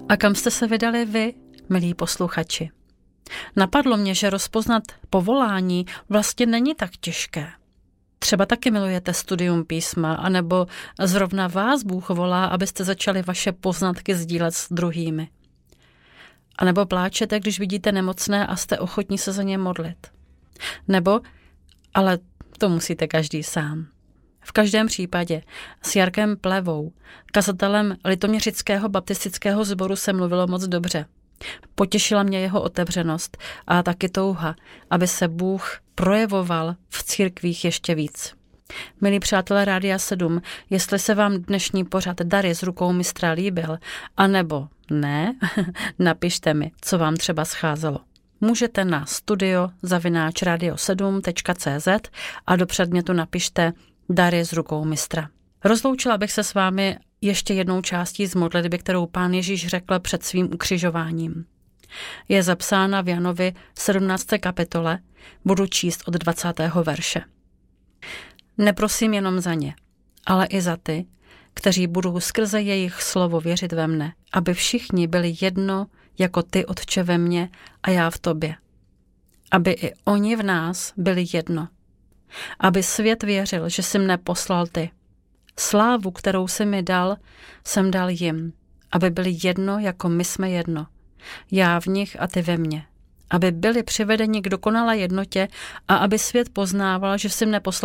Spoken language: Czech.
A kam jste se vydali vy, milí posluchači? Napadlo mě, že rozpoznat povolání vlastně není tak těžké. Třeba taky milujete studium písma, anebo zrovna vás Bůh volá, abyste začali vaše poznatky sdílet s druhými. A nebo pláčete, když vidíte nemocné a jste ochotní se za ně modlit. Nebo, ale to musíte každý sám. V každém případě s Jarkem Plevou, kazatelem Litoměřického baptistického sboru, se mluvilo moc dobře. Potěšila mě jeho otevřenost a taky touha, aby se Bůh projevoval v církvích ještě víc. Milí přátelé Rádia 7, jestli se vám dnešní pořad Dary z rukou mistra líbil, anebo ne, napište mi, co vám třeba scházelo. Můžete na studio@radio7.cz a do předmětu napište Dary z rukou mistra. Rozloučila bych se s vámi ještě jednou částí z modlitby, kterou Pán Ježíš řekl před svým ukřižováním. Je zapsána v Janovi 17. kapitole, budu číst od 20. verše. Neprosím jenom za ně, ale i za ty, kteří budou skrze jejich slovo věřit ve mne, aby všichni byli jedno, jako ty, Otče, ve mně a já v tobě. Aby i oni v nás byli jedno. Aby svět věřil, že jsi mne poslal ty. Slávu, kterou jsi mi dal, jsem dal jim, aby byli jedno, jako my jsme jedno. Já v nich a ty ve mně. Aby byli přivedeni k dokonalé jednotě a aby svět poznával, že jsi mne poslal